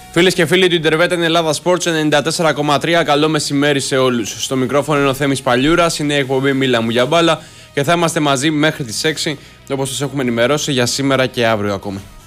Φίλες και φίλοι του Ιντερβέτα, είναι Ελλάδα Sports 94,3. Καλό μεσημέρι σε όλους. Στο μικρόφωνο είναι ο Θέμης Παλιούρας, είναι η εκπομπή Μίλα μου για μπάλα και θα είμαστε μαζί μέχρι τις 6, όπως σας έχουμε ενημερώσει για σήμερα και αύριο ακόμη.